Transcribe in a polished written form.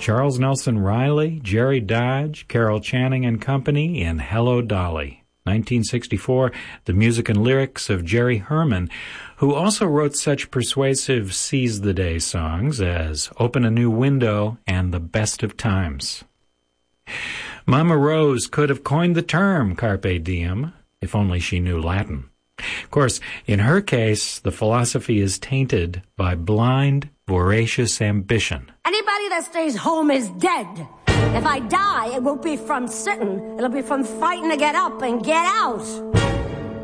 Charles Nelson Riley, Jerry Dodge, Carol Channing and Company in Hello, Dolly. 1964, the music and lyrics of Jerry Herman, who also wrote such persuasive Seize the Day songs as Open a New Window and The Best of Times. Mama Rose could have coined the term Carpe Diem, if only she knew Latin. Of course, in her case, the philosophy is tainted by blind, voracious ambition. Anybody that stays home is dead. If I die, it won't be from sitting. It'll be from fighting to get up and get out.